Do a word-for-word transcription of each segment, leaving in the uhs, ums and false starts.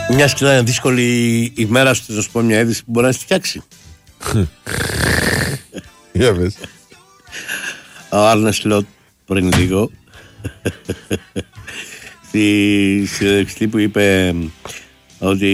Μια και ήταν δύσκολη η μέρα σου, να σου πω μια είδηση που μπορεί να στη φτιάξει. Για πες. Ο Άρνε Σλοτ πριν λίγο στη συνέντευξη που είπε ότι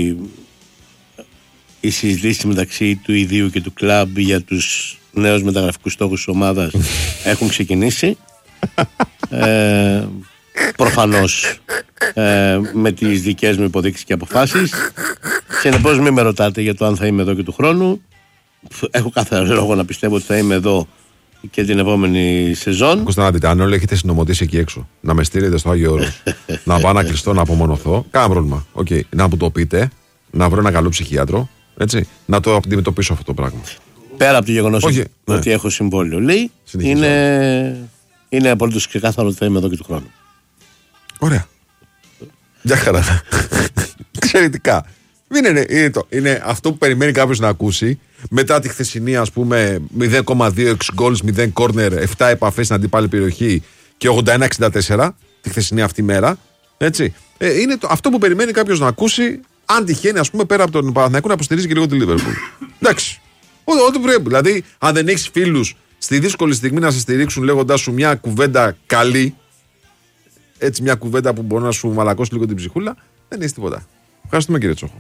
οι συζητήσεις μεταξύ του ιδίου και του κλαμπ για τους νέους μεταγραφικούς στόχους της ομάδας έχουν ξεκινήσει. ε, προφανώς ε, με τις δικές μου υποδείξεις και αποφάσεις. Συνεπώς μην με ρωτάτε για το αν θα είμαι εδώ και του χρόνου. Έχω κάθε λόγο να πιστεύω ότι θα είμαι εδώ και την επόμενη σεζόν. Ακούστε να δείτε, αν όλοι έχετε συνομωτήσει εκεί έξω, να με στείλετε στο Άγιο Όρος, να πάω να κλειστώ, να απομονωθώ, κάνα πρόβλημα. Okay. Να μου το πείτε, να βρω ένα καλό ψυχίατρο, έτσι, να το αντιμετωπίσω αυτό το πράγμα. Πέρα από το γεγονός Όχι, ότι ναι. έχω συμβόλαιο, λέει, είναι, είναι απολύτως ξεκάθαρο ότι θα είμαι εδώ και του χρόνου. Ωραία. Για χαρά. Εξαιρετικά. Είναι, είναι, είναι, το, είναι αυτό που περιμένει κάποιος να ακούσει μετά τη χθεσινή, ας πούμε, μηδέν κόμμα δύο έξι goals, μηδέν corner, επτά επαφές στην αντίπαλη περιοχή και ογδόντα ένα εξήντα τέσσερα τη χθεσινή αυτή μέρα. Έτσι. Ε, είναι το, αυτό που περιμένει κάποιος να ακούσει, αν τυχαίνει, ας πούμε, πέρα από τον Παναθηναϊκό να αποστηρίζει και λίγο τη Λίβερπουλ. Εντάξει. Ό,τι πρέπει. Δηλαδή, αν δεν έχεις φίλους στη δύσκολη στιγμή να σε στηρίξουν λέγοντάς σου μια κουβέντα καλή, έτσι μια κουβέντα που μπορεί να σου μαλακώσει λίγο την ψυχούλα, δεν έχει τίποτα. Ευχαριστούμε, κύριε Τσόχο.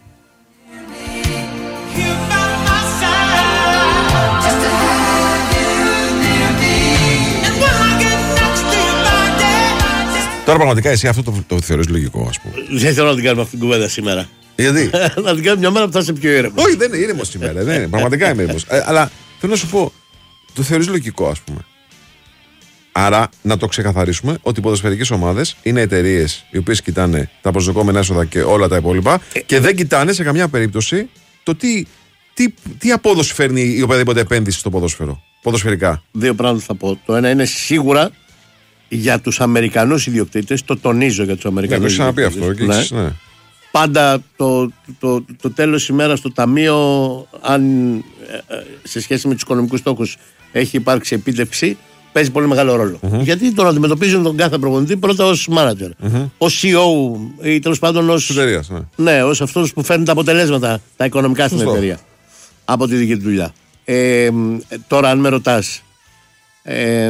Τώρα πραγματικά εσύ αυτό το, το θεωρείς λογικό, ας πούμε? Δεν θέλω να την κάνουμε αυτή την κουβέντα σήμερα. Γιατί? Να την κάνουμε μια μέρα που θα είσαι πιο ήρεμος. Όχι, δεν είναι ήρεμος σήμερα. Δεν είναι. Πραγματικά είμαι ήρεμος. Ε, αλλά θέλω να σου πω, το θεωρείς λογικό, ας πούμε? Άρα να το ξεκαθαρίσουμε ότι οι ποδοσφαιρικές ομάδες είναι εταιρείες οι οποίες κοιτάνε τα προσδοκόμενα έσοδα και όλα τα υπόλοιπα ε, και δεν κοιτάνε σε καμιά περίπτωση το τι, τι, τι απόδοση φέρνει η οποιαδήποτε επένδυση στο ποδόσφαιρο. Ποδοσφαιρικά. Δύο πράγματα θα πω. Το ένα είναι σίγουρα για τους Αμερικανούς ιδιοκτήτες, το τονίζω για τους Αμερικανούς ναι, ιδιοκτήτες. Αυτό, και ναι. Ναι. Πάντα το, το, το, το τέλος της ημέρας στο ταμείο, αν σε σχέση με τους οικονομικούς στόχους έχει υπάρξει επίτευξη, παίζει πολύ μεγάλο ρόλο. Mm-hmm. Γιατί τον αντιμετωπίζουν τον κάθε προπονητή πρώτα ως manager, mm-hmm. ως σι ι ο ή τέλος πάντων ως, εταιρείας, ναι. Ναι, ως αυτός που φέρνει τα αποτελέσματα, τα οικονομικά στην εταιρεία από τη δική του δουλειά. Ε, τώρα, αν με ρωτάς, ε,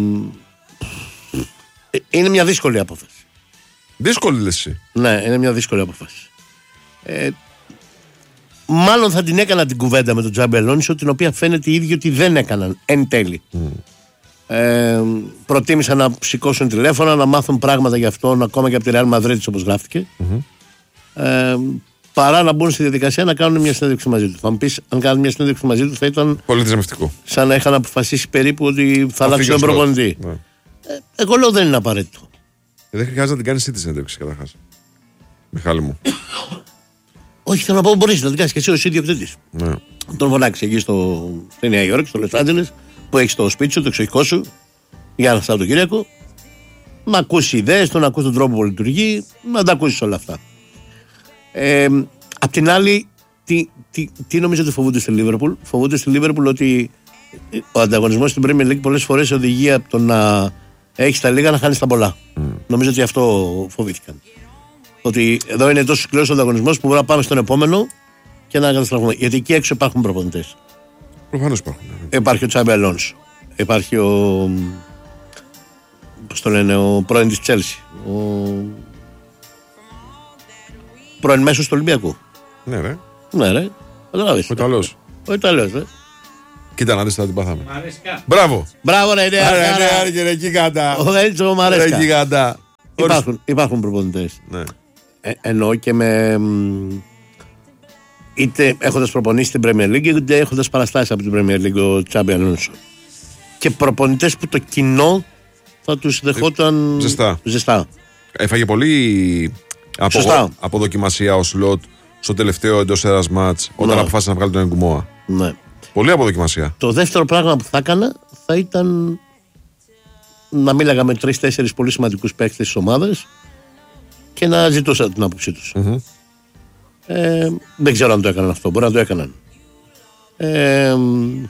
είναι μια δύσκολη απόφαση. Δύσκολη λες εσύ? Ναι, είναι μια δύσκολη απόφαση. Ε, μάλλον θα την έκανα την κουβέντα με τον Τζάμπι Αλόνσο, την οποία φαίνεται οι ίδιοι ότι δεν έκαναν εν τέλει. Mm. Ε, προτίμησαν να σηκώσουν τηλέφωνα, να μάθουν πράγματα για αυτόν, ακόμα και από τη Ρεάλ Μαδρίτης, όπως γράφτηκε, mm-hmm. ε, παρά να μπουν στη διαδικασία να κάνουν μια συνέντευξη μαζί του. Θα μου πεις, αν κάνουν μια συνέντευξη μαζί του, θα ήταν πολύ δεσμευτικό. Σαν να είχαν αποφασίσει περίπου ότι θα αλλάξει τον προπονητή. Ναι. Ε, εγώ λέω δεν είναι απαραίτητο. Ε, δεν χρειάζεται να την κάνεις εσύ τη συνέντευξη, καταρχάς. Μιχάλη μου. Όχι, θέλω να πω, μπορείς να την κάνεις και εσύ ως ιδιοκτήτης. Ναι. Τον φωνάξεις εκεί στο, στη Νέα Υόρκη, στο Λος Άντζελες, που έχεις το σπίτι σου, το εξοχικό σου, για ένα Σαββατοκύριακο, να ακούσει ιδέες, να ακούσει τον τρόπο που λειτουργεί, να τα ακούσεις όλα αυτά. Ε, απ' την άλλη, τι, τι, τι νομίζω ότι φοβούνται στη Λίβερπουλ? Φοβούνται στη Λίβερπουλ ότι ο ανταγωνισμός στην Premier League πολλές φορές οδηγεί από το να έχεις τα λίγα να χάνεις τα πολλά. Mm. Νομίζω ότι αυτό φοβήθηκαν. Ότι εδώ είναι τόσο σκληρός ο ανταγωνισμός που μπορούμε να πάμε στον επόμενο και να καταστραφούμε. Γιατί εκεί έξω υπάρχουν προπονητές. Προφανώς υπάρχουν. Ναι. Υπάρχει ο Τσάμπι Αλόνσο. Υπάρχει ο. Πώς το λένε, ο πρώην της Τσέλσι. Ο πρώην μέσος του Ολυμπιακού. Ναι, ρε. Ναι, ρε. Καταλάβεις. Ο Ιταλός. Ο Ιταλός, ρε. Κοίτα να δεις τώρα τι πάθαμε. Μπράβο. Μπράβο, ρε, ναι. Άρα, ναι, εκεί κατά. Ο Έλτσο Μαρέσκα. Εκεί κατά. Υπάρχουν, υπάρχουν προπονητές. Ναι. Ε, εννοώ και με. Είτε έχοντας προπονήσει την Premier League, είτε έχοντας παραστάσει από την Premier League ο Τσάμπι Αλόνσο. Και προπονητές που το κοινό θα τους δεχόταν ζεστά. ζεστά. Έφαγε πολύ απο... αποδοκιμασία ο Σλοτ στο τελευταίο εντός έδρας μάτς, όταν ναι. αποφάσισε να βγάλει τον Εγκουμόα. Ναι. Πολύ αποδοκιμασία. Το δεύτερο πράγμα που θα έκανα θα ήταν να μίλαγα με τρεις-τέσσερις πολύ σημαντικούς παίκτες της ομάδας και να ζητούσα την άποψή τους. Mm-hmm. Ε, δεν ξέρω αν το έκαναν αυτό, μπορεί να το έκαναν. Ε, ε,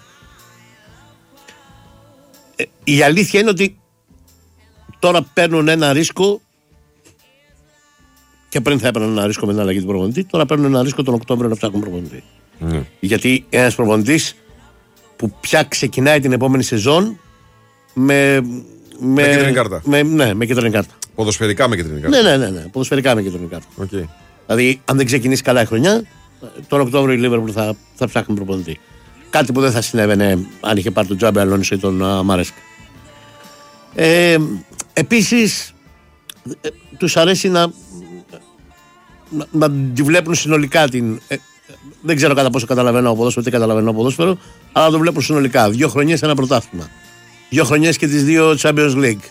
η αλήθεια είναι ότι τώρα παίρνουν ένα ρίσκο και πριν θα έπαιρναν ένα ρίσκο με την αλλαγή του προπονητή, τώρα παίρνουν ένα ρίσκο τον Οκτώβριο να ψάχνουν προπονητή. Mm. Γιατί ένας προπονητής που πια ξεκινάει την επόμενη σεζόν με. Με, με κίτρινη κάρτα. Με, ναι, με κίτρινη κάρτα. Ποδοσφαιρικά με κίτρινη κάρτα. Ναι, ναι, ναι, ναι. Ποδοσφαιρικά με κίτρινη κάρτα. Okay. Δηλαδή, αν δεν ξεκινήσει καλά η χρονιά, τον Οκτώβριο η Λίβερπουλ θα, θα ψάχνει προπονητή. Κάτι που δεν θα συνέβαινε αν είχε πάρει τον Τζάμπε Αλόνσο ή τον uh, Μαρέσκα. Ε, επίσης, ε, τους αρέσει να, να, να τη βλέπουν συνολικά την. Ε, δεν ξέρω κατά πόσο καταλαβαίνω από ποδόσφαιρο, τι καταλαβαίνω από ποδόσφαιρο, αλλά το βλέπουν συνολικά. Δύο χρονιές ένα πρωτάθλημα. Δύο χρονιές και τις δύο Champions League.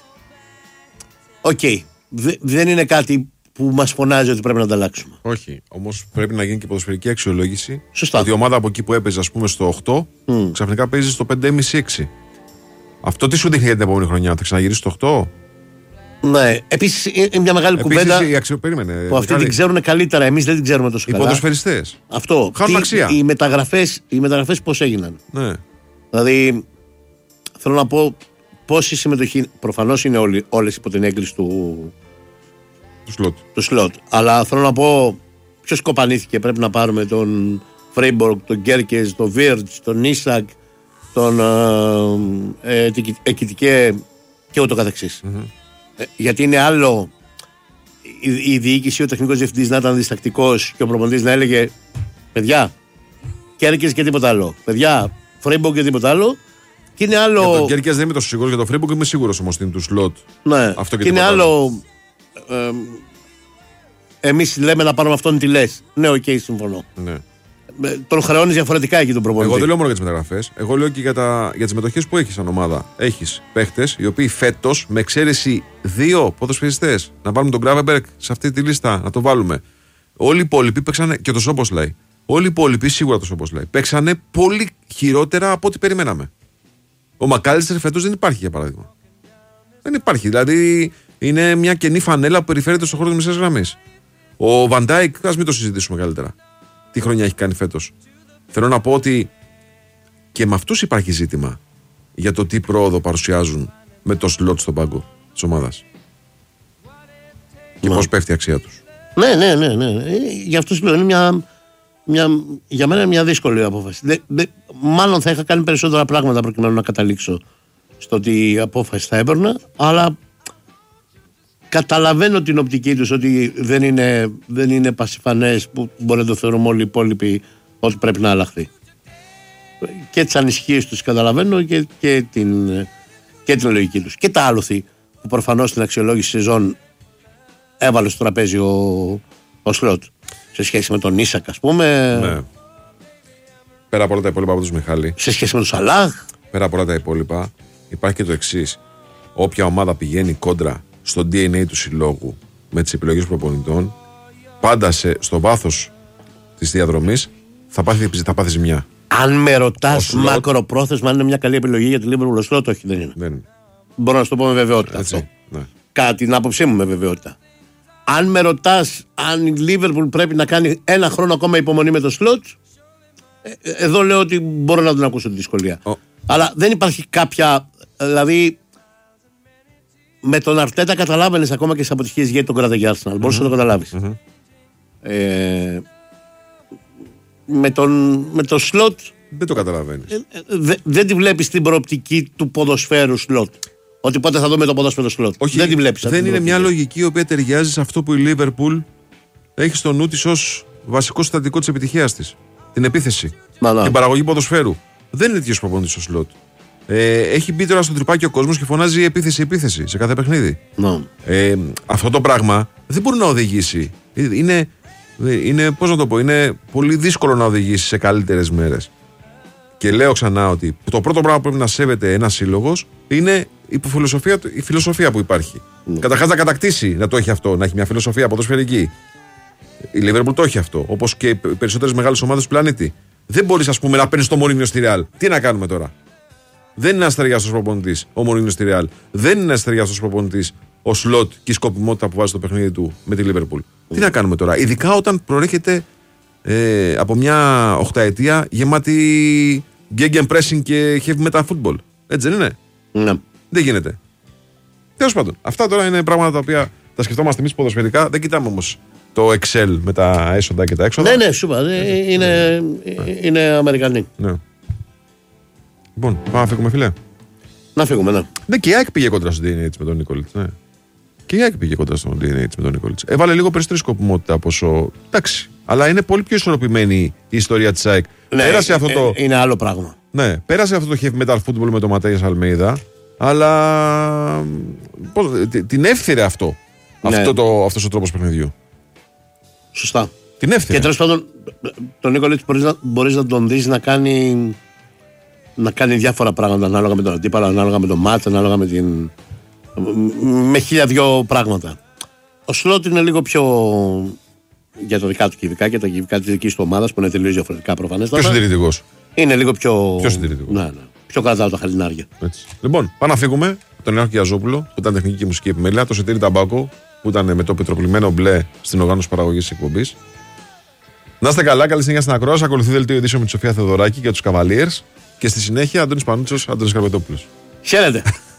Οκ. Okay. Δε, δεν είναι κάτι που μας φωνάζει ότι πρέπει να τα αλλάξουμε. Όχι. Όμως πρέπει να γίνει και ποδοσφαιρική αξιολόγηση. Σωστά. Ότι η ομάδα από εκεί που έπαιζε, ας πούμε, στο οκτώ, mm. ξαφνικά παίζει στο πέντε κόμμα πέντε έξι. Αυτό τι σου δείχνει για την επόμενη χρονιά, θα ξαναγυρίσει στο οκτώ. Ναι. Επίσης είναι μια μεγάλη Επίσης, κουβέντα. Η αξιο... Περίμενε, που αυτοί την ξέρουν καλύτερα. Εμείς δεν την ξέρουμε τόσο οι καλά. Οι ποδοσφαιριστές. Αυτό. Χάνουν αξία. Οι μεταγραφές, οι μεταγραφές πώς έγιναν. Ναι. Δηλαδή, θέλω να πω πόση συμμετοχή. Προφανώς είναι όλοι, όλες υπό την έγκριση του. Του σλότ. Του σλότ. Αλλά θέλω να πω ποιος κοπανήθηκε. Πρέπει να πάρουμε τον Φρέιμπορκ, τον Γκέρκες, τον Βίρτς, τον Νίσακ, τον ε, ε, Εκητικέ και ούτω καθεξής. Mm-hmm. Ε, γιατί είναι άλλο η, η διοίκηση, ο τεχνικός διευθυντής να ήταν διστακτικός και ο προπονητής να έλεγε παιδιά, Γκέρκες και τίποτα άλλο. Παιδιά, Φρέιμπορκ και τίποτα άλλο. Και είναι άλλο. Για τον Γκέρκες δεν είμαι τόσο σίγουρος, για τον Φρέιμπορκ είμαι σίγουρος όμως ότι είναι του σλότ. Ναι, αυτό και, και είναι άλλο. άλλο ε, εμείς λέμε να πάρουμε αυτόν τι λες. Ναι, οκ, okay, συμφωνώ. Ναι. Τον χρεώνει διαφορετικά εκεί τον προπονητή. Εγώ δεν λέω μόνο για τις μεταγραφές. Εγώ λέω και για, τα, για τις μετοχές που έχεις σαν ομάδα. Έχεις παίχτες οι οποίοι φέτος, με εξαίρεση δύο ποδοσφαιριστές, να βάλουμε τον Γκράβεμπεργκ σε αυτή τη λίστα, να το βάλουμε. Όλοι οι υπόλοιποι παίξανε. Και το Σόμποσλαϊ. Όλοι οι υπόλοιποι, σίγουρα το Σόμποσλαϊ, παίξανε πολύ χειρότερα από ό,τι περιμέναμε. Ο Μακάλιστερ φέτος δεν υπάρχει, για παράδειγμα. Δεν υπάρχει. Δηλαδή είναι μια κενή φανέλα που περιφέρεται στον χώρο της μεσαίας γραμμής. Ο Βαντάικ, ας μην το συζητήσουμε καλύτερα. Τι χρονιά έχει κάνει φέτος. Θέλω να πω ότι και με αυτούς υπάρχει ζήτημα για το τι πρόοδο παρουσιάζουν με το σλότ στον πάγκο της ομάδας. Και πώς πέφτει η αξία τους. Ναι, ναι, ναι, ναι. Για αυτούς λέω είναι μια, μια, για μένα είναι μια δύσκολη απόφαση. Δε, δε, μάλλον θα είχα κάνει περισσότερα πράγματα προκειμένου να καταλήξω στο ότι η απόφαση θα έπαιρνα, αλλά καταλαβαίνω την οπτική τους ότι δεν είναι, δεν είναι πασιφανές που μπορεί να το θεωρούμε όλοι οι υπόλοιποι ότι πρέπει να αλλάχθει. Και τις ανησυχίες τους καταλαβαίνω και, και, την, και την λογική τους. Και τα άλοθη που προφανώς στην αξιολόγηση σεζόν έβαλε στο τραπέζι ο, ο Σλότ σε σχέση με τον Ίσακ, ας πούμε. Ναι. Πέρα από όλα τα υπόλοιπα από τους Μιχάλη. Σε σχέση με τον Σαλάχ. Πέρα από όλα τα υπόλοιπα υπάρχει και το εξής. Όποια ομάδα πηγαίνει κόντρα στο ντι εν έι του συλλόγου με τις επιλογές προπονητών, πάντα σε, στο βάθος της διαδρομής θα πάθει, θα πάθει ζημιά. Αν με ρωτάς μακροπρόθεσμα αν είναι μια καλή επιλογή για τη Λίβερπουλ, ο Σλότ, όχι, δεν είναι. Δεν είναι. Μπορώ να σου το πω με βεβαιότητα. Έτσι, αυτό. Ναι. Κατά την άποψή μου με βεβαιότητα. Αν με ρωτάς αν η Λίβερπουλ πρέπει να κάνει ένα χρόνο ακόμα υπομονή με το Σλότ, ε, εδώ λέω ότι μπορώ να τον ακούσω τη δυσκολία. Oh. Αλλά δεν υπάρχει κάποια. Δηλαδή, με τον Αρτέτα καταλάβαινες ακόμα και στις αποτυχίες γιατί τον κράτα για Arsenal. Μπορείς mm-hmm. να το καταλάβεις. Mm-hmm. Ε, με τον, με το Σλότ δεν το καταλαβαίνεις. Ε, δε, δεν τη βλέπεις την προοπτική του ποδοσφαίρου Σλότ. Ότι πότε θα δούμε το ποδόσφαιρο Σλότ. Όχι, δεν τη βλέπεις. Δεν είναι μια λογική η οποία ταιριάζει σε αυτό που η Λίβερπουλ έχει στο νου της ως βασικό συστατικό της επιτυχίας της. Την επίθεση. Να, να. Την παραγωγή ποδοσφαίρου. Δεν είναι τέτοιος προπονητής ο Σλότ. Ε, έχει μπει τώρα στο τρυπάκι ο κόσμος και φωνάζει επίθεση-επίθεση σε κάθε παιχνίδι. No. Ε, αυτό το πράγμα δεν μπορεί να οδηγήσει. Είναι, είναι, πώς να το πω, είναι πολύ δύσκολο να οδηγήσει σε καλύτερες μέρες. Και λέω ξανά ότι το πρώτο πράγμα που πρέπει να σέβεται ένας σύλλογος είναι η φιλοσοφία, η φιλοσοφία που υπάρχει. No. Καταρχάς να κατακτήσει να το έχει αυτό, να έχει μια φιλοσοφία ποδοσφαιρική. Η Liverpool το έχει αυτό, όπως και οι περισσότερες μεγάλες ομάδες του πλανήτη. Δεν μπορείς, ας πούμε, να παίρνεις το Μωρίνιο στη Ρεάλ. Τι να κάνουμε τώρα. Δεν είναι ένας ταιριάστος προπονητής ο Μωρίνιο στη Ρεάλ. Δεν είναι ένας ταιριάστος προπονητής ο Σλότ και η σκοπιμότητα που βάζει στο παιχνίδι του με τη Liverpool. Mm. Τι να κάνουμε τώρα. Ειδικά όταν προέρχεται ε, από μια οχταετία γεμάτη gegenpressing και heavy metal football. Έτσι δεν είναι. Mm. Δεν γίνεται. Τέλος πάντων. Αυτά τώρα είναι πράγματα τα οποία τα σκεφτόμαστε εμείς ποδοσφαιρικά. Δεν κοιτάμε όμως το Excel με τα έσοδα και τα έξοδα. Ναι, ναι, σου είπα. Είναι, είναι Αμερικανοί. Ναι. Λοιπόν, πάμε να φύγουμε, φίλε. Να φύγουμε, ναι. Ναι, και η ΑΕΚ πήγε κόντρα στο ντι εν έιτς με τον Νίκολιτς. Ναι. Και η ΑΕΚ πήγε κόντρα στο ντι εν έιτς με τον Νίκολιτς. Έβαλε λίγο περισσότερη σκοπιμότητα από όσο. Εντάξει. Αλλά είναι πολύ πιο ισορροπημένη η ιστορία της ΑΕΚ. Ναι, πέρασε αυτό το... είναι άλλο πράγμα. Ναι, πέρασε αυτό το heavy metal football με τον Ματέας Αλμέιδα, αλλά πώς, την έφθυρε αυτό. Ναι. αυτό το, αυτός ο τρόπος παιχνιδιού. Σωστά. Την έφθυρε. Και τέλος πάντων, τον Νίκολιτς μπορείς να, μπορείς να τον δεις να κάνει, να κάνει διάφορα πράγματα ανάλογα με τον αντίπαλο, ανάλογα με τον μάτς, ανάλογα με την. Με χίλια δυο πράγματα. Ο Σλότ είναι λίγο πιο. Για τα δικά του κυβικά και τα κυβικά τη δική του ομάδα που είναι τελείως διαφορετικά προφανέστατα. Πιο συντηρητικό. Είναι λίγο πιο. Πιο συντηρητικό. Ναι, ναι. Πιο κρατάω τα χαλινάρια. Έτσι. Λοιπόν, πάμε να φύγουμε. Τον Ιωάννη Κιαζόπουλο που ήταν τεχνική και μουσική επιμέλεια. Το Σωτήρη Ταμπάκο που ήταν με το πετροπλημμένο μπλε στην οργάνωση παραγωγής της εκπομπής. Να είστε καλά, καλή συνέχεια στην ακρόαση. Ακολουθεί δελτίο ειδήσεων με τη Σοφία Θεοδωράκη και του Cavaliers. Και στη συνέχεια Αντώνης Πανούτσος, Αντώνης Καρπετόπουλος. Χαίρετε.